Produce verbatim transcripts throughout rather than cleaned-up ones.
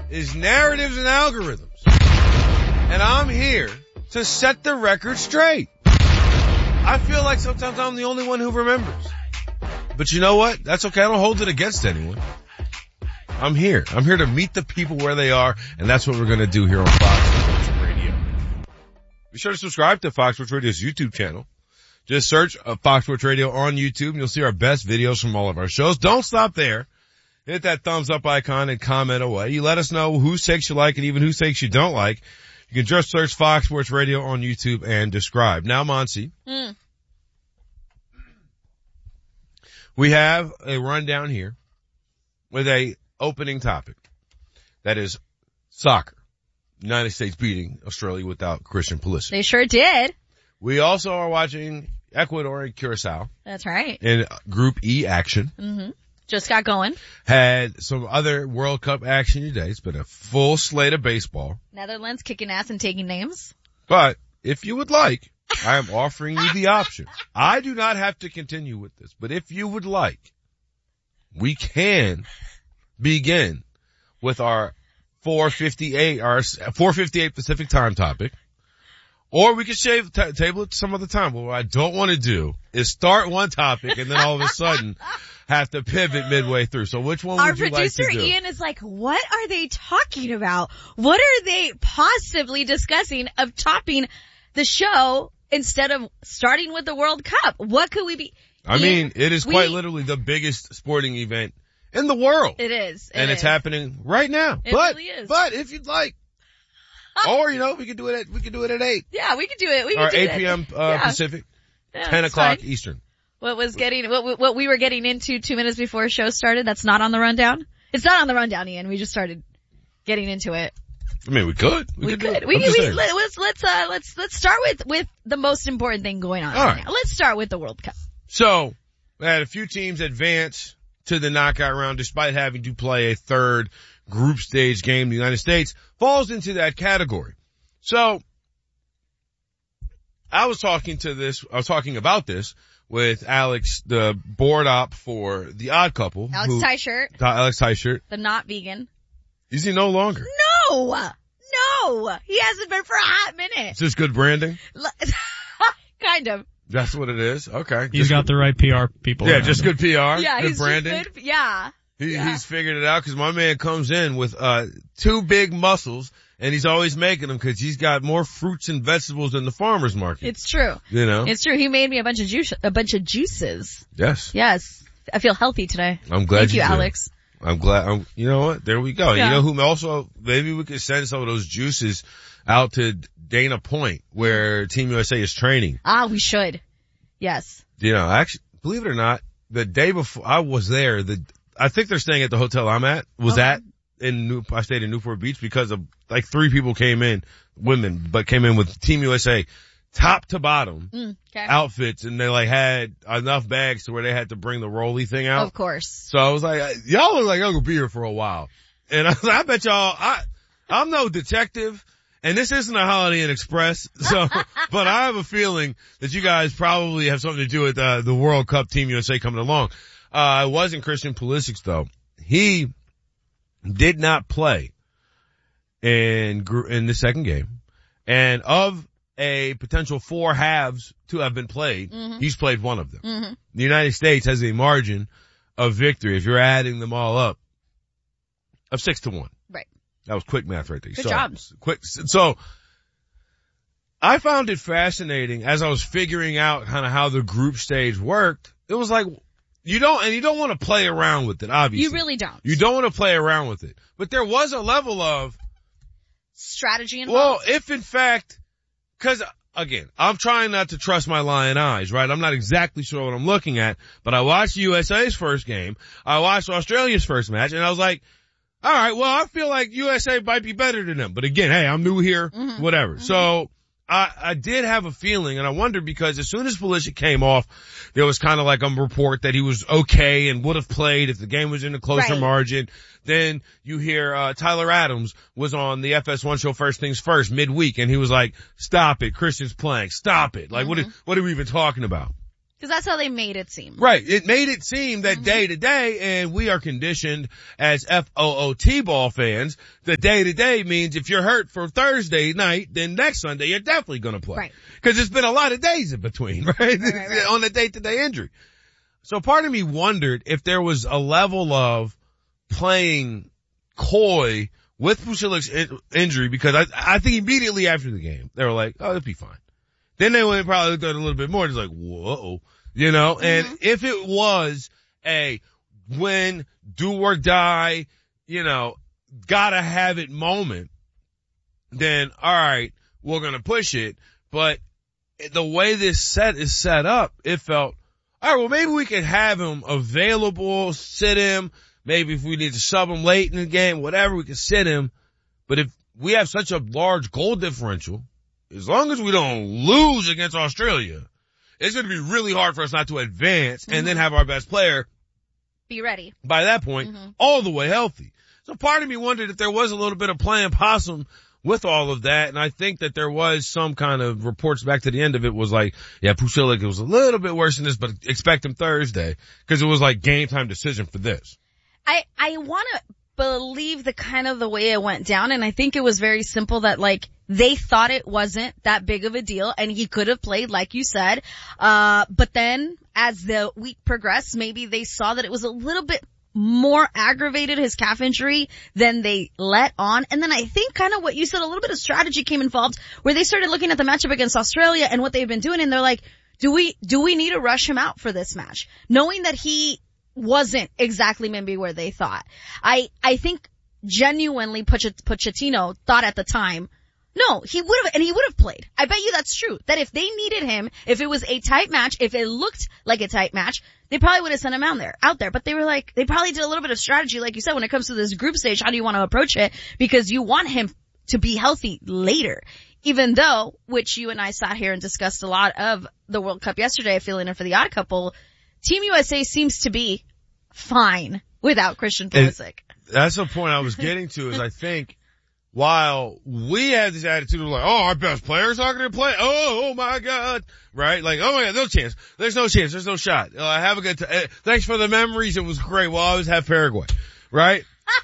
is narratives and algorithms. And I'm here to set the record straight. I feel like sometimes I'm the only one who remembers. But you know what? That's okay. I don't hold it against anyone. I'm here. I'm here to meet the people where they are, and that's what we're going to do here on Fox Sports Radio. Be sure to subscribe to Fox Sports Radio's YouTube channel. Just search uh, Fox Sports Radio on YouTube, and you'll see our best videos from all of our shows. Don't stop there. Hit that thumbs up icon and comment away. You let us know whose takes you like and even whose takes you don't like. You can just search Fox Sports Radio on YouTube and describe. Now, Monsi, mm. we have a rundown here with a opening topic. That is soccer. United States beating Australia without Christian Pulisic. They sure did. We also are watching Ecuador and Curacao. That's right. In Group E action. Mm-hmm. Just got going. Had some other World Cup action today. It's been a full slate of baseball. Netherlands kicking ass and taking names. But if you would like, I am offering you the option. I do not have to continue with this, but if you would like, we can begin with our four fifty-eight, our four fifty-eight Pacific time topic. Or we could shave, t- table it some other time. But what I don't want to do is start one topic and then all of a sudden have to pivot midway through. So which one Our would you like to do? Our producer Ian is like, what are they talking about? What are they possibly discussing of topping the show instead of starting with the World Cup? What could we be? I Ian, mean, it is quite we, literally the biggest sporting event in the world. It is. It and is. It's happening right now. It but, really is. But if you'd like, or, you know, we could do it at, we could do it at eight. Yeah, we could do it. We could or do eight it. p.m. Uh, yeah. Pacific, yeah, ten o'clock fine. Eastern. What was getting, what, what we were getting into two minutes before the show started, that's not on the rundown? It's not on the rundown, Ian. We just started getting into it. I mean, we could. We, we could. could. Do we, it. we, let, let's, let's, uh, let's, let's start with, with the most important thing going on All right right. now. Let's start with the World Cup. So, we had a few teams advance to the knockout round despite having to play a third group stage game. The United States falls into that category. So, I was talking to this, I was talking about this with Alex, the board op for The Odd Couple. Alex who, Tyshirt. Alex Tyshirt. The not vegan. Is he no longer? No! No! He hasn't been for a hot minute. Is this good branding? Kind of. That's what it is? Okay. He's just got good, the right P R people. Yeah, just good P R. Yeah, good he's branding. Good, yeah. He, yeah. He's figured it out because my man comes in with, uh, two big muscles and he's always making them because he's got more fruits and vegetables than the farmer's market. It's true. You know? It's true. He made me a bunch of juice, a bunch of juices. Yes. Yes. I feel healthy today. I'm glad Thank you, you, do. Alex. I'm glad. I'm, you know what? There we go. Yeah. You know who also, maybe we could send some of those juices out to Dana Point where Team U S A is training. Ah, we should. Yes. You know, actually, believe it or not, the day before I was there, the, I think they're staying at the hotel I'm at, was okay. at, in New, I stayed in Newport Beach because of, like three people came in, women, but came in with Team U S A, top to bottom, mm, okay. outfits, and they like had enough bags to where they had to bring the rolly thing out. Of course. So I was like, y'all look like y'all gonna be here for a while. And I was like, I bet y'all, I, I'm no detective, and this isn't a Holiday Inn Express, so, but I have a feeling that you guys probably have something to do with, uh, the World Cup Team U S A coming along. Uh, it wasn't Christian Pulisic though. He did not play in, in the second game. And of a potential four halves to have been played, mm-hmm. he's played one of them. Mm-hmm. The United States has a margin of victory, if you're adding them all up, of six to one. Right. That was quick math right there. Good so, job. Quick. So, I found it fascinating as I was figuring out kind of how the group stage worked. It was like, you don't, and you don't want to play around with it, obviously. You really don't. You don't want to play around with it. But there was a level of strategy involved. Well, if in fact, cause again, I'm trying not to trust my lying eyes, right? I'm not exactly sure what I'm looking at, but I watched U S A's first game. I watched Australia's first match, and I was like, all right, well, I feel like U S A might be better than them. But again, hey, I'm new here, mm-hmm. whatever. Mm-hmm. So, I, I did have a feeling, and I wondered because as soon as Pulisic came off, there was kind of like a report that he was okay and would have played if the game was in a closer right. margin. Then you hear, uh, Tyler Adams was on the F S one show First Things First midweek, and he was like, stop it, Christian's playing, stop it. Like, mm-hmm. what, are, what are we even talking about? Because that's how they made it seem. Right. It made it seem that Mm-hmm. day to day, and we are conditioned as F O O T ball fans, that day to day means if you're hurt for Thursday night, then next Sunday you're definitely going to play. Right. Because there's been a lot of days in between, right? Right, right, right. On the day to day injury. So part of me wondered if there was a level of playing coy with Pusilik's in- injury, because I, I think immediately after the game, they were like, oh, it'll be fine. Then they went and probably looked at it a little bit more. It's like, whoa, you know, mm-hmm. and if it was a win, do or die, you know, gotta have it moment, then all right, we're going to push it. But the way this set is set up, it felt, all right, well, maybe we can have him available, sit him. Maybe if we need to sub him late in the game, whatever, we can sit him. But if we have such a large goal differential, as long as we don't lose against Australia, it's going to be really hard for us not to advance mm-hmm. and then have our best player be ready by that point, mm-hmm. all the way healthy. So part of me wondered if there was a little bit of playing possum with all of that. And I think that there was some kind of reports back to the end of it was like, yeah, Pusilik, it was a little bit worse than this, but expect him Thursday, because it was like game time decision for this. I, I want to believe the kind of the way it went down, and I think it was very simple that like they thought it wasn't that big of a deal and he could have played like you said. Uh, but then as the week progressed, maybe they saw that it was a little bit more aggravated, his calf injury, than they let on. And then I think kind of what you said, a little bit of strategy came involved where they started looking at the matchup against Australia and what they've been doing, and they're like, do we, do we need to rush him out for this match? Knowing that he wasn't exactly maybe where they thought. I, I think genuinely Pochettino thought at the time, no, he would have, and he would have played. I bet you that's true. That if they needed him, if it was a tight match, if it looked like a tight match, they probably would have sent him out there, out there. But they were like, they probably did a little bit of strategy, like you said, when it comes to this group stage, how do you want to approach it? Because you want him to be healthy later. Even though, which you and I sat here and discussed a lot of the World Cup yesterday, filling in for the Odd Couple, Team U S A seems to be fine without Christian Pulisic. And that's the point I was getting to, is I think while we had this attitude of like, oh, our best player's not going to play. Oh, oh my God. Right? Like, oh my God, no chance. There's no chance. There's no shot. Uh, have a good time. Uh, thanks for the memories. It was great. We'll always have Paraguay. Right?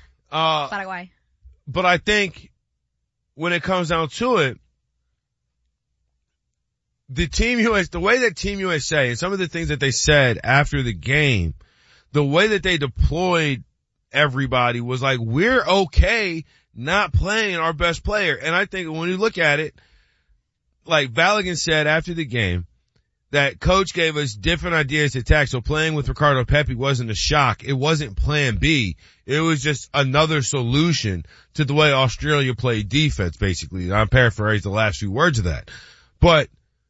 uh, Paraguay. But I think when it comes down to it, the Team U S, the way that Team U S A and some of the things that they said after the game, the way that they deployed everybody was like, we're okay not playing our best player. And I think when you look at it, like Balogun said after the game, that coach gave us different ideas to attack. So playing with Ricardo Pepi wasn't a shock. It wasn't plan B. It was just another solution to the way Australia played defense, basically. I'm paraphrasing the last few words of that. But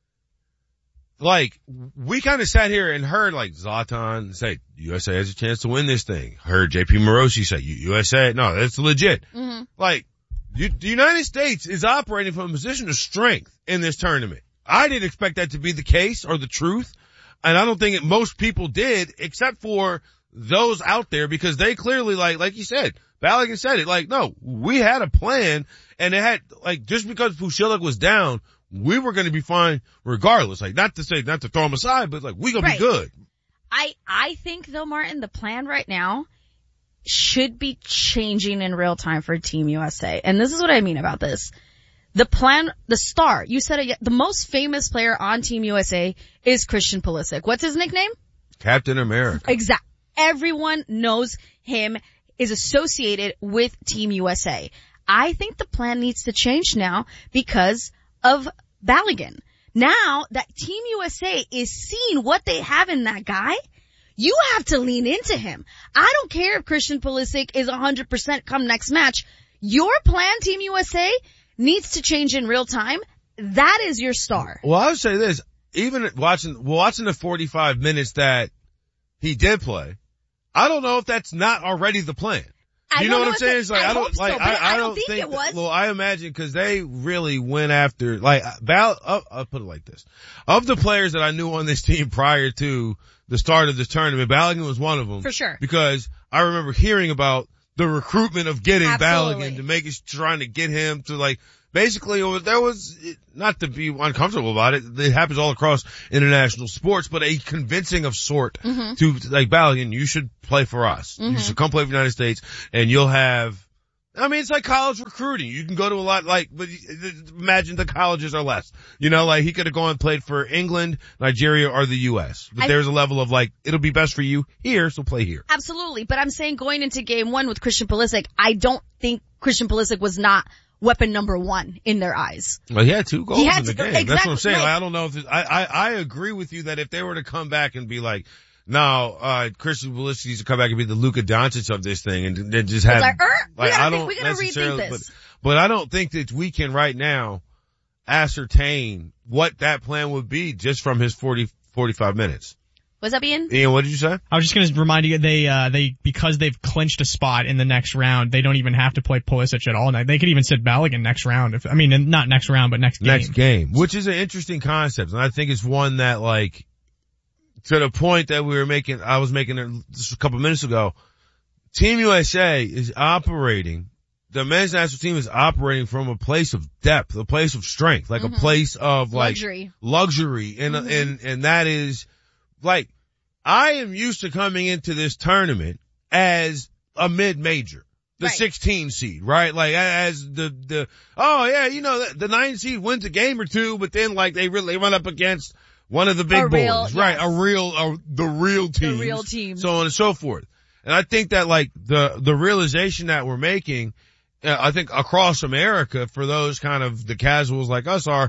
like, we kind of sat here and heard like Zlatan say, U S A has a chance to win this thing. Heard J P Morosi say, U S A, no, that's legit. Mm-hmm. Like, you, the United States is operating from a position of strength in this tournament. I didn't expect that to be the case or the truth. And I don't think it, most people did, except for those out there, because they clearly, like, like you said, Balogun said it, like, no, we had a plan, and it had, like, just because Pusilik was down, we were going to be fine regardless. Like, not to say, not to throw him aside, but like, we going right. to be good. I, I think though, Martin, the plan right now should be changing in real time for Team U S A. And this is what I mean about this. The plan, the star, you said it, the most famous player on Team U S A is Christian Pulisic. What's his nickname? Captain America. Exactly. Everyone knows him, is associated with Team U S A. I think the plan needs to change now because of Balogun. Now that Team U S A is seeing what they have in that guy, you have to lean into him. I don't care if Christian Pulisic is one hundred percent come next match. Your plan, Team U S A, needs to change in real time. That is your star. Well, I would say this, even watching, watching the forty-five minutes that he did play, I don't know if that's not already the plan. You know what I'm saying? It's like, I, I don't, like, so, I, I, I don't don't think, think it was. That, well, I imagine cause they really went after, like, Val, I'll, I'll put it like this. Of the players that I knew on this team prior to the start of this tournament, Balogun was one of them. For sure. Because I remember hearing about the recruitment of getting Absolutely. Balogun to make it, trying to get him to like basically there was, not to be uncomfortable about it, it happens all across international sports, but a convincing of sort mm-hmm. to, like, Balogun, you should play for us. Mm-hmm. You should come play for the United States, and you'll have, I mean, it's like college recruiting. You can go to a lot, like, but imagine the colleges are less. You know, like, he could have gone and played for England, Nigeria, or the U S. But I, there's a level of, like, it'll be best for you here, so play here. Absolutely. But I'm saying going into game one with Christian Pulisic, I don't think Christian Pulisic was not weapon number one in their eyes. Well, he had two goals he had in the to, game. Exactly, That's what I'm saying. like, like, I don't know if, it, I, I, I agree with you that if they were to come back and be like, no, uh, Christian Pulisic needs to come back and be the Luka Doncic of this thing and then just have, like, er, like, we gotta I don't think, we gotta rethink this. But, but I don't think that we can right now ascertain what that plan would be just from his forty, forty-five minutes. What's that, Ian? Ian, what did you say? I was just going to remind you, they, uh, they, because they've clinched a spot in the next round, they don't even have to play Pulisic at all. They could even sit Balogun next round. If, I mean, not next round, but next game. Next game, which is an interesting concept. And I think it's one that, like, to the point that we were making, I was making it just a couple minutes ago, Team U S A is operating, the men's national team is operating from a place of depth, a place of strength, like mm-hmm. a place of like luxury, luxury. And, mm-hmm. and, and that is like, I am used to coming into this tournament as a mid-major, the right. sixteen seed, right? Like as the, the, oh yeah, you know, the, the nine seed wins a game or two, but then like they really run up against one of the big a real, boys, right? Yes. A real, a, the real team. The real team. So on and so forth. And I think that like the, the realization that we're making, uh, I think across America for those kind of the casuals like us are,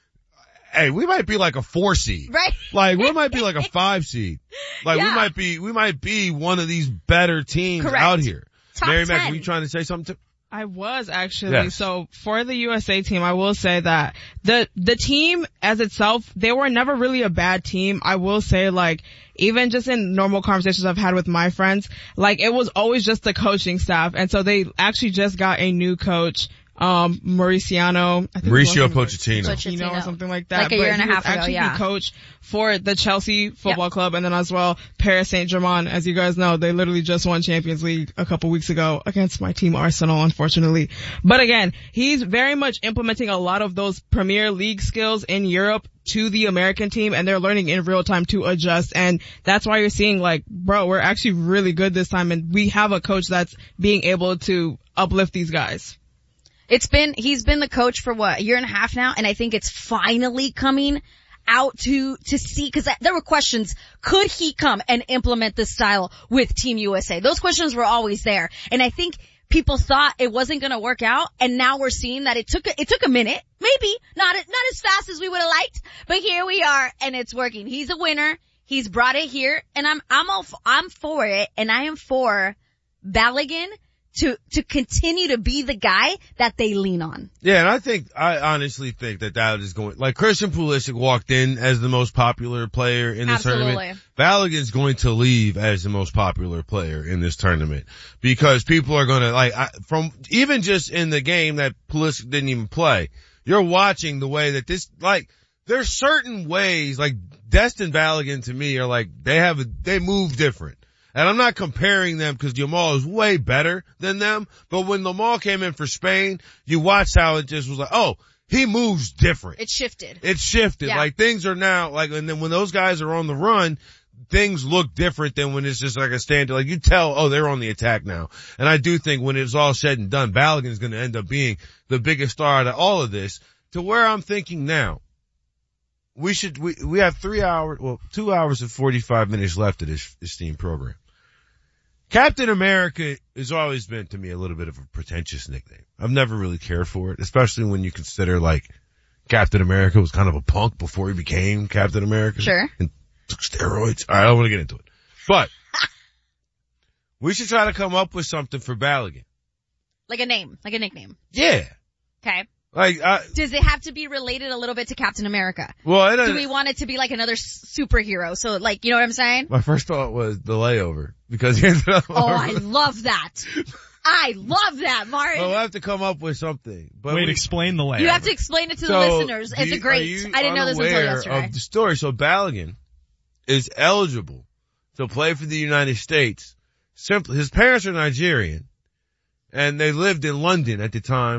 hey, we might be like a four seed. Right. Like we might be like a five seed. Like yeah. we might be, we might be one of these better teams Correct. out here. Top Mary ten. Mac, were you trying to say something to? I was actually. Yes. So for the U S A team, I will say that the, the team as itself, they were never really a bad team. I will say like, even just in normal conversations I've had with my friends, like it was always just the coaching staff. And so they actually just got a new coach, um, Mauriciano. I think Mauricio Pochettino. Pochettino or something like that. Like a year but and a half he was ago, actually yeah. the coach for the Chelsea Football yep. Club and then as well Paris Saint-Germain. As you guys know, they literally just won Champions League a couple weeks ago against my team Arsenal, unfortunately. But again, he's very much implementing a lot of those Premier League skills in Europe to the American team, and they're learning in real time to adjust. And that's why you're seeing like, bro, we're actually really good this time, and we have a coach that's being able to uplift these guys. It's been, he's been the coach for what, a year and a half now, and I think it's finally coming out to, to see, cause there were questions, could he come and implement this style with Team U S A? Those questions were always there. And I think people thought it wasn't gonna work out, and now we're seeing that it took, a, it took a minute, maybe, not, not as fast as we would have liked, but here we are, and it's working. He's a winner. He's brought it here, and I'm, I'm all, I'm for it, and I am for Balogun to, to continue to be the guy that they lean on. Yeah, and I think, I honestly think that that is going, like Christian Pulisic walked in as the most popular player in this Absolutely. tournament. Balogun's going to leave as the most popular player in this tournament because people are going to, like, I, from, even just in the game that Pulisic didn't even play, you're watching the way that this, like, there's certain ways, like, Destin Balogun to me are like, they have, a, they move different. And I'm not comparing them because Yamal is way better than them. But when Yamal came in for Spain, you watched how it just was like, oh, he moves different. It shifted. It shifted. Yeah. Like things are now, like, and then when those guys are on the run, things look different than when it's just like a stand. Like you tell, oh, they're on the attack now. And I do think when it's all said and done, Balogun is going to end up being the biggest star out of all of this to where I'm thinking now. We should, we, we have three hours, well, two hours and forty-five minutes left of this esteemed program. Captain America has always been to me a little bit of a pretentious nickname. I've never really cared for it, especially when you consider like Captain America was kind of a punk before he became Captain America. Sure. And took steroids. All right, I don't want to get into it. But we should try to come up with something for Balogun. Like a name, like a nickname. Yeah. Okay. Like, I, does it have to be related a little bit to Captain America? Well, it, do we want it to be like another superhero? So like, you know what I'm saying? My first thought was the layover because he ended up. Oh, I love that. I love that, Martin. Well, we'll have to come up with something. But Wait, we, explain the layover. You have to explain it to so the listeners. It's you, a great. I didn't know this until yesterday. Of the story, so Balogun is eligible to play for the United States. Simply, his parents are Nigerian, and they lived in London at the time.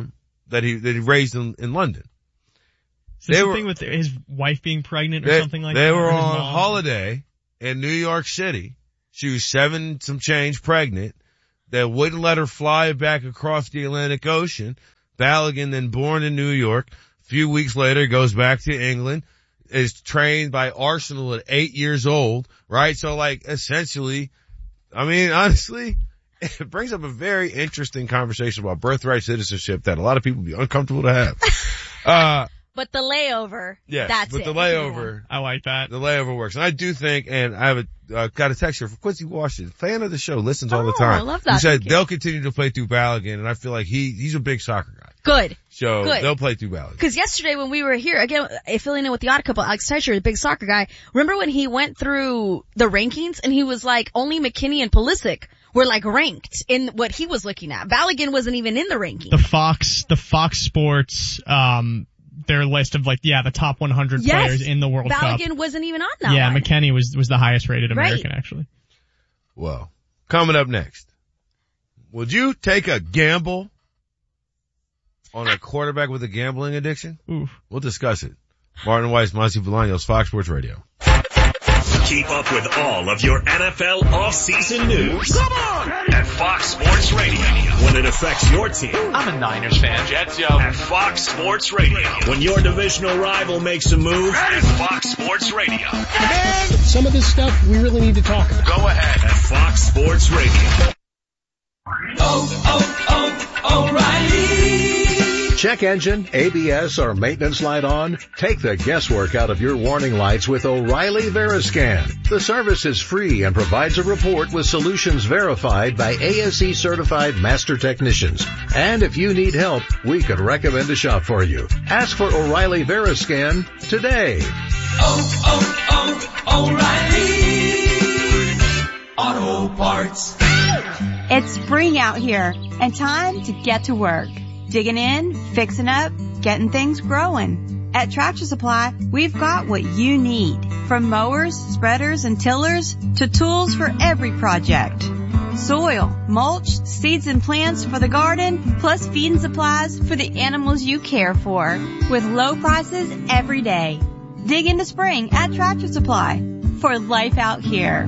that he, that he raised in, in London. Is this They the were- thing with his wife being pregnant or They, something like they that? were Or his on mom? holiday in New York City. She was seven some change pregnant. They wouldn't let her fly back across the Atlantic Ocean. Balogun, then born in New York, a few weeks later goes back to England, is trained by Arsenal at eight years old, right? So like essentially, I mean, honestly, it brings up a very interesting conversation about birthright citizenship that a lot of people would be uncomfortable to have. Uh, But the layover, yes, that's but it. the layover, I like that. the layover works. And I do think, and I have a, uh, got a text here from Quincy Washington, fan of the show, listens all the Oh, time. I love that. He said Thank you. they'll continue to play through Balogun, and I feel like he, he's a big soccer guy. Good. So Good. they'll play through Balogun. Because yesterday when we were here, again, uh, filling in with the odd couple, Alex Teicher, the big soccer guy, remember when he went through the rankings and he was like, only McKinney and Pulisic were like ranked in what he was looking at. Balogun wasn't even in the ranking. The Fox, the Fox Sports, um, their list of like, yeah, the top one hundred Yes. players in the World Cup. Balogun wasn't even on that Yeah, one. McKennie was, was the highest rated American Right. actually. Well, coming up next, would you take a gamble on a quarterback with a gambling addiction? Oof. We'll discuss it. Martin Weiss, Monty Bolaños, Fox Sports Radio. Keep up with all of your N F L offseason news. Come on! At Fox Sports Radio. When it affects your team. I'm a Niners fan. Jets, yo. At Fox Sports Radio. When your divisional rival makes a move. At Fox Sports Radio. Man, some of this stuff we really need to talk about. Go ahead. At Fox Sports Radio. Oh, oh, O'Reilly. Check engine, A B S, or maintenance light on? Take the guesswork out of your warning lights with O'Reilly Veriscan. The service is free and provides a report with solutions verified by A S E certified master technicians. And if you need help, we could recommend a shop for you. Ask for O'Reilly Veriscan today. Oh, oh, oh, O'Reilly. Auto Parts. It's spring out here and time to get to work. Digging in, fixing up, getting things growing. At Tractor Supply, we've got what you need. From mowers, spreaders, and tillers to tools for every project. Soil, mulch, seeds and plants for the garden, plus feeding supplies for the animals you care for. With low prices every day. Dig into spring at Tractor Supply for life out here.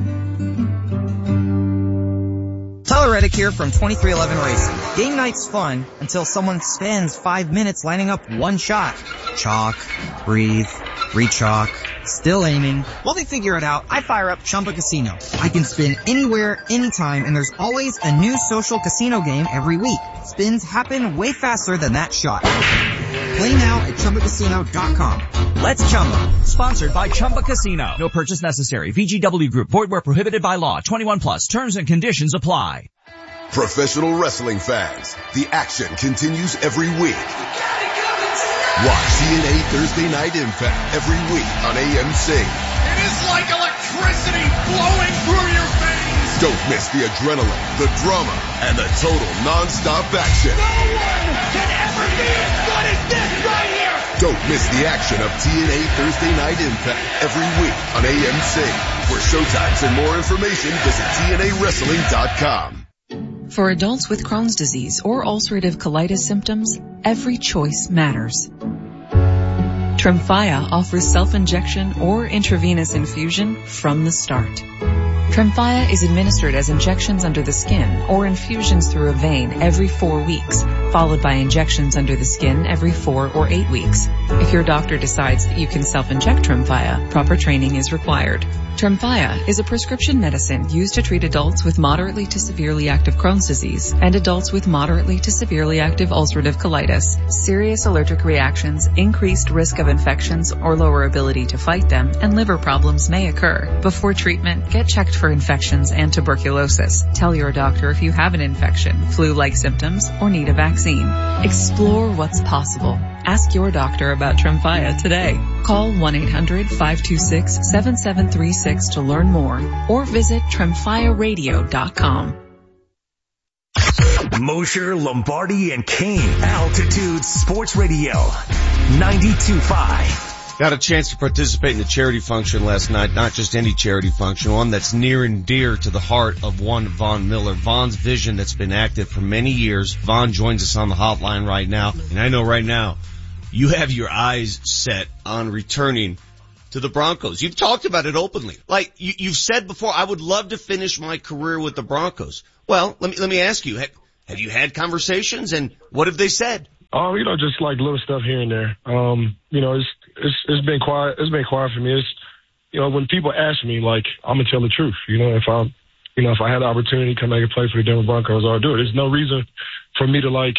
Tyler Reddick here from twenty-three eleven Racing. Game night's fun until someone spends five minutes lining up one shot. Chalk, breathe, re-chalk, still aiming. While they figure it out, I fire up Chumba Casino. I can spin anywhere, anytime, and there's always a new social casino game every week. Spins happen way faster than that shot. Play now at Chumba Casino dot com. Let's Chumba. Sponsored by Chumba Casino. No purchase necessary. V G W Group. Void where prohibited by law. twenty-one plus. Terms and conditions apply. Professional wrestling fans, the action continues every week. Watch T N A Thursday Night Impact every week on A M C. It is like electricity flowing through your veins. Don't miss the adrenaline, the drama, and the total non-stop action. No one can ever be as good as this right here. Don't miss the action of T N A Thursday Night Impact every week on A M C. For showtimes and more information, visit T N A wrestling dot com. For adults with Crohn's disease or ulcerative colitis symptoms, every choice matters. Tremfya offers self-injection or intravenous infusion from the start. Tremfya is administered as injections under the skin or infusions through a vein every four weeks, followed by injections under the skin every four or eight weeks. If your doctor decides that you can self-inject Tremfya, proper training is required. Tremfya is a prescription medicine used to treat adults with moderately to severely active Crohn's disease and adults with moderately to severely active ulcerative colitis. Serious allergic reactions, increased risk of infections or lower ability to fight them, and liver problems may occur. Before treatment, get checked for infections and tuberculosis. Tell your doctor if you have an infection, flu-like symptoms, or need a vaccine. Explore what's possible. Ask your doctor about Tremfya today. Call one eight hundred five two six seven seven three six to learn more or visit tremfya radio dot com. Mosher, Lombardi, and Kane. Altitude Sports Radio. ninety-two point five. Got a chance to participate in a charity function last night, not just any charity function, one that's near and dear to the heart of one Von Miller. Von's vision that's been active for many years. Von joins us on the hotline right now, and I know right now you have your eyes set on returning to the Broncos. You've talked about it openly. Like, you, you've said before, I would love to finish my career with the Broncos. Well, let me, let me ask you, have, have you had conversations, and what have they said? Oh, you know, just like little stuff here and there. Um, you know, it's, it's, it's been quiet. It's been quiet for me. It's, you know, when people ask me, like, I'm gonna tell the truth. You know, if I, you know, if I had the opportunity to come back and play for the Denver Broncos, I'll do it. There's no reason for me to, like,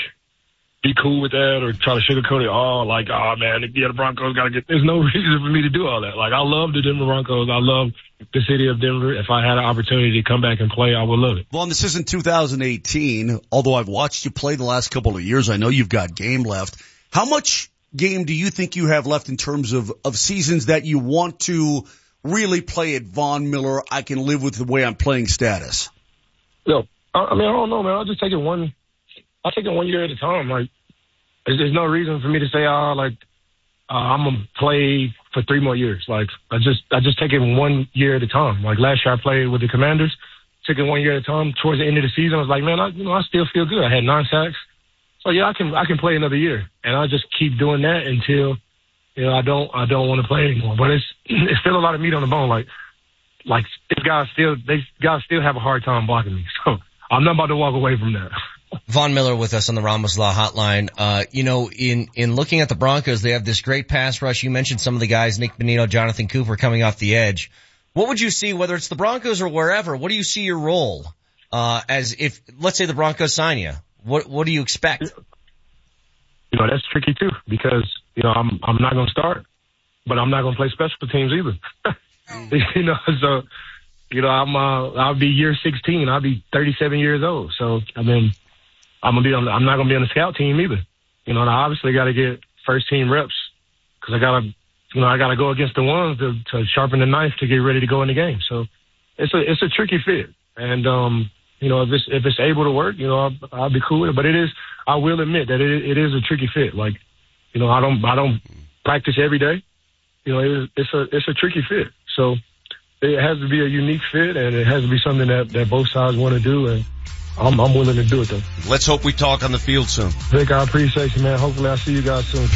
be cool with that or try to sugarcoat it. Oh, like, oh man, yeah, the Broncos gotta get, there's no reason for me to do all that. Like, I love the Denver Broncos. I love the city of Denver. If I had an opportunity to come back and play, I would love it. Vaughn, this isn't two thousand eighteen. Although I've watched you play the last couple of years, I know you've got game left. How much game do you think you have left in terms of, of seasons that you want to really play at Von Miller, I can live with the way I'm playing status? No, I, I mean, I don't know, man. I'll just take it one, I'll take it one year at a time. Like, there's, there's no reason for me to say, oh, like, uh, I'm going to play for three more years. Like, I just, I just take it one year at a time. Like, last year I played with the Commanders, took it one year at a time. Towards the end of the season, I was like, man, I, you know, I still feel good. I had nine sacks. So yeah, I can, I can play another year, and I'll just keep doing that until, you know, I don't, I don't want to play anymore. But it's, it's still a lot of meat on the bone. Like, like, these guys still, they guys still have a hard time blocking me. So I'm not about to walk away from that. Von Miller with us on the Ramos Law Hotline. Uh, you know, in, in looking at the Broncos, they have this great pass rush. You mentioned some of the guys, Nick Bonito, Jonathan Cooper coming off the edge. What would you see, whether it's the Broncos or wherever, what do you see your role, uh, as if, let's say the Broncos sign you? What, what do you expect? You know, that's tricky too, because, you know, I'm, I'm not going to start, but I'm not going to play special teams either. You know, so, you know, I'm, uh, I'll be year sixteen. I'll be thirty-seven years old. So, I mean, I'm gonna be on. The, I'm not gonna be on the scout team either. You know, and I obviously got to get first team reps because I gotta, you know, I gotta go against the ones to, to sharpen the knife to get ready to go in the game. So it's a it's a tricky fit, and um, you know, if it's if it's able to work, you know, I'll, I'll be cool with it. But it is, I will admit that it it is a tricky fit. Like, you know, I don't I don't practice every day. You know, it is, it's a it's a tricky fit. So it has to be a unique fit, and it has to be something that that both sides want to do, and I'm, I'm willing to do it, though. Let's hope we talk on the field soon. Vic, I appreciate you, man. Hopefully I'll see you guys soon.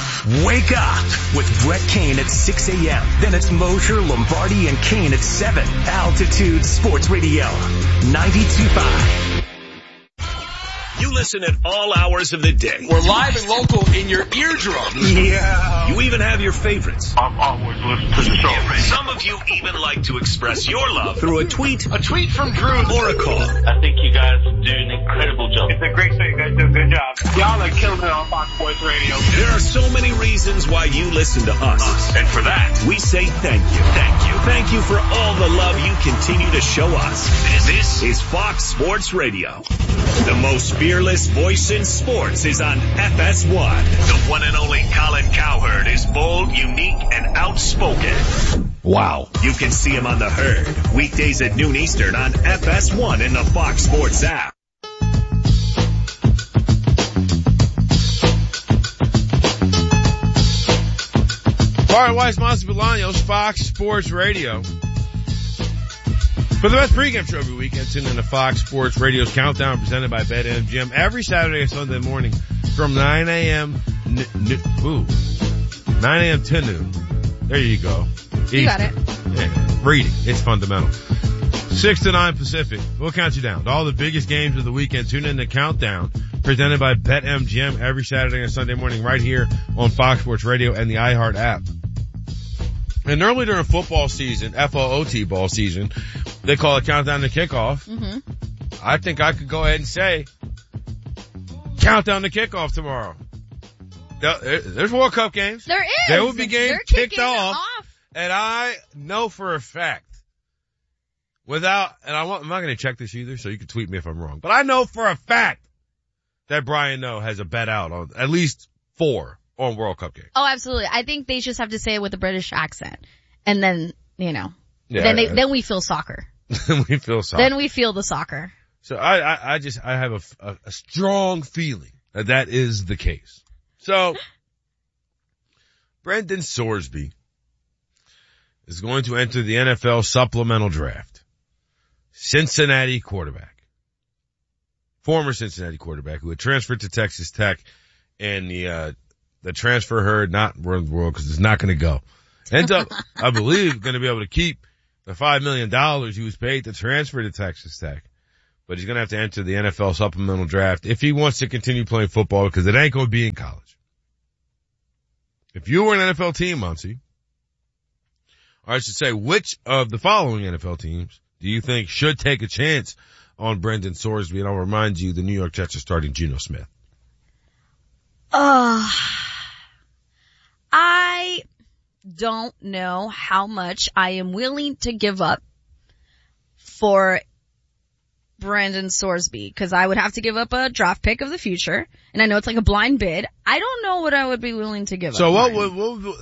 Wake up with Brett Kane at six a.m. Then it's Mosher, Lombardi, and Kane at seven. Altitude Sports Radio, ninety-two point five. You listen at all hours of the day. We're live and local in your eardrums. Yeah. You even have your favorites. I'm always listening to the show. Some of you even like to express your love through a tweet, a tweet from Drew, or a call. I think you guys do an incredible job. It's a great show. You guys do a good job. Y'all are killing it on Fox Sports Radio. There are so many reasons why you listen to us. us. And for that, we say thank you. Thank you. Thank you for all the love you continue to show us. This is Fox Sports Radio. The most fearless voice in sports is on F S one. The one and only Colin Cowherd is bold, unique, and outspoken. Wow. You can see him on The Herd, weekdays at noon Eastern on F S one in the Fox Sports app. All right, Weiss, Monty Bolaños, Fox Sports Radio. For the best pregame show every weekend, tune in to Fox Sports Radio's Countdown, presented by BetMGM, every Saturday and Sunday morning from nine a.m. N- n- ooh, nine a.m. to noon. There you go. You Eastern. got it. Yeah, reading. It's fundamental. Six to nine Pacific. We'll count you down to all the biggest games of the weekend. Tune in to Countdown, presented by BetMGM, every Saturday and Sunday morning right here on Fox Sports Radio and the iHeart app. And normally during football season, F O O T ball season, they call it Countdown to Kickoff. Mm-hmm. I think I could go ahead and say Countdown to Kickoff tomorrow. There's World Cup games. There is. There will be games They're kicked off, off. And I know for a fact, without, and I want, I'm not going to check this either, so you can tweet me if I'm wrong, but I know for a fact that Brian Noe has a bet out on at least four on World Cup games. Oh, absolutely. I think they just have to say it with a British accent. And then, you know, yeah, then they, then we feel soccer. Then we feel soccer. Then we feel the soccer. So I, I, I just, I have a, a, a strong feeling that that is the case. So, Brendan Sorsby is going to enter the N F L supplemental draft. Cincinnati quarterback. Former Cincinnati quarterback who had transferred to Texas Tech, and the, uh, the transfer herd, not world world because it's not going to go. Ends up, I believe, going to be able to keep the five million dollars he was paid to transfer to Texas Tech. But he's going to have to enter the N F L supplemental draft if he wants to continue playing football, because it ain't going to be in college. If you were an N F L team, Muncie, or I should say, which of the following N F L teams do you think should take a chance on Brendan Sorsby? And I'll remind you, the New York Jets are starting Geno Smith. Uh, I don't know how much I am willing to give up for Brendan Sorsby, because I would have to give up a draft pick of the future, and I know it's like a blind bid. I don't know what I would be willing to give so up. So what would, what would,